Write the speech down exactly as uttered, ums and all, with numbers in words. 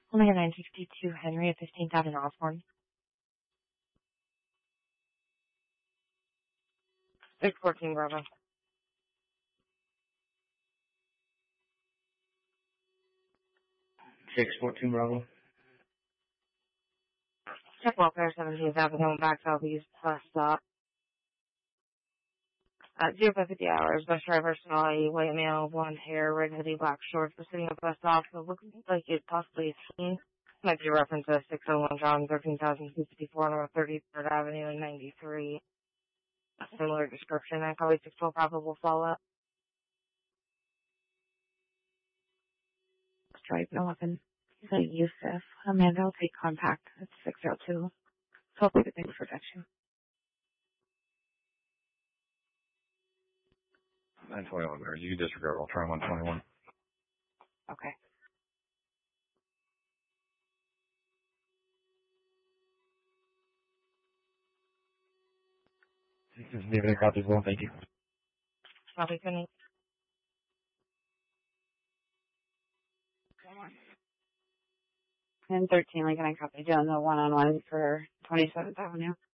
Omega nine sixty-two Henry at fifteenth Avenue Osborne. six fourteen Bravo. six fourteen Bravo. Check welfare, seventeenth Avenue, back southeast, bus stop. At zero five fifty hours, bus driver saw a white male, blonde hair, red hoodie, black shorts, was sitting at the bus stop. So it looks like it possibly is seen. Might be a reference to six oh one John, thirteen thousand two fifty-four North thirty-third Avenue and ninety-three. A similar description. I probably six twelve probable follow-up. Stripe eleven. So Yusuf. Amanda will take contact at six oh two. Hopefully the things protection. nine twenty-one, or you disregard, I'll try one twenty-one. Okay. Just leaving a copy as well, thank you. Probably couldn't. And thirteen Lincoln, I copied you on the one-on-one for twenty-seventh Avenue.